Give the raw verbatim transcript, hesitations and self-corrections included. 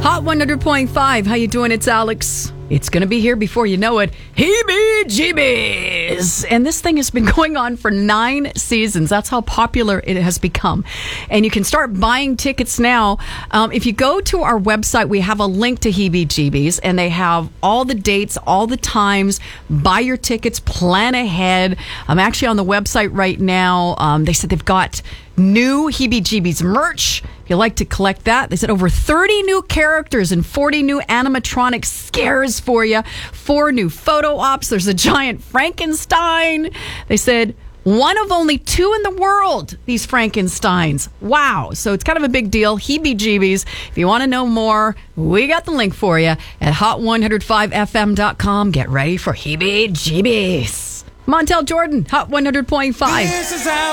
Hot one hundred point five. How you doing? It's Alex. It's going to be here before you know it. Heebie-jeebies. And this thing has been going on for nine seasons. That's how popular it has become. And you can start buying tickets now. Um, if you go to our website, we have a link to Heebie-jeebies, and they have all the dates, all the times. Buy your tickets, plan ahead. I'm actually on the website right now. Um, they said they've got new Heebie-jeebies merch. If you like to collect that, they said over thirty new characters and forty new animatronic scares for you. Four new photo ops. There's a giant Frankenstein. They said one of only two in the world, these Frankensteins. Wow. So it's kind of a big deal. Heebie-jeebies. If you want to know more, we got the link for you at hot one oh five f m dot com. Get ready for Heebie-jeebies. Montel Jordan, Hot one hundred point five. This is how